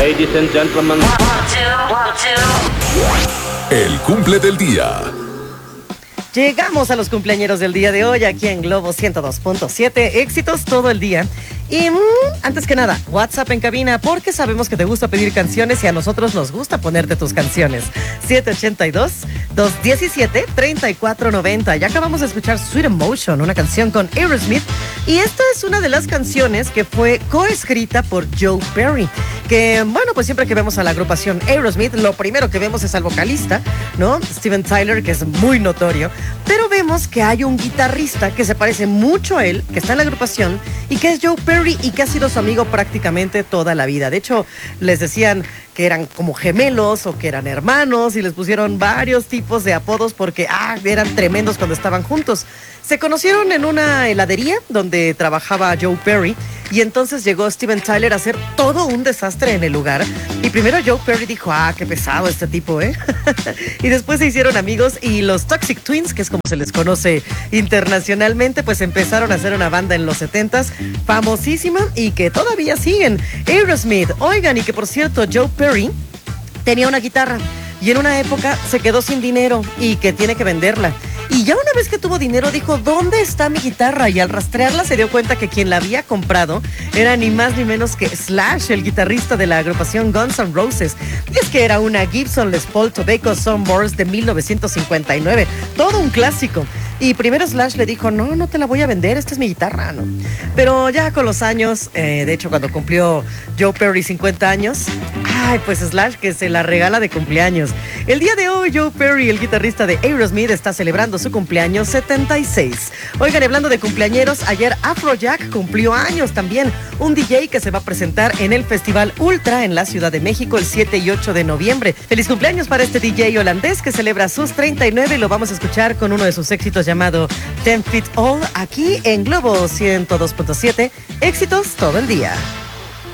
Ladies and gentlemen. El cumple del día. Llegamos a los cumpleañeros del día de hoy aquí en Globo 102.7. Éxitos todo el día. Y antes que nada, WhatsApp en cabina, porque sabemos que te gusta pedir canciones y a nosotros nos gusta ponerte tus canciones. 782-217-3490. Ya acabamos de escuchar Sweet Emotion, una canción con Aerosmith. Y esta es una de las canciones que fue coescrita por Joe Perry. Que, bueno, pues siempre que vemos a la agrupación Aerosmith, lo primero que vemos es al vocalista, ¿no? Steven Tyler, que es muy notorio. Pero vemos que hay un guitarrista que se parece mucho a él, que está en la agrupación, y que es Joe Perry y que ha sido su amigo prácticamente toda la vida. De hecho, les decían que eran como gemelos o que eran hermanos y les pusieron varios tipos de apodos porque eran tremendos cuando estaban juntos. Se conocieron en una heladería donde trabajaba Joe Perry y entonces llegó Steven Tyler a hacer todo un desastre en el lugar. Y primero Joe Perry dijo, qué pesado este tipo, ¿eh? Y después se hicieron amigos y los Toxic Twins, que es como se les conoce internacionalmente, pues empezaron a hacer una banda en los 70s, famosísima y que todavía siguen. Aerosmith, oigan, y que por cierto Joe Perry tenía una guitarra y en una época se quedó sin dinero y que tiene que venderla. Y ya una vez que tuvo dinero dijo, ¿dónde está mi guitarra? Y al rastrearla se dio cuenta que quien la había comprado era ni más ni menos que Slash, el guitarrista de la agrupación Guns N' Roses. Y es que era una Gibson Les Paul Tobacco Sunburst de 1959, todo un clásico. Y primero Slash le dijo, no te la voy a vender, esta es mi guitarra, ¿no? Pero ya con los años, de hecho cuando cumplió Joe Perry 50 años, pues Slash que se la regala de cumpleaños. El día de hoy Joe Perry, el guitarrista de Aerosmith, está celebrando su cumpleaños 76. Oigan, hablando de cumpleañeros, ayer Afrojack cumplió años también, un DJ que se va a presentar en el Festival Ultra en la Ciudad de México el 7 y 8 de noviembre. Feliz cumpleaños para este DJ holandés que celebra sus 39 y lo vamos a escuchar con uno de sus éxitos llamado 10 Feet All aquí en Globo 102.7. Éxitos todo el día.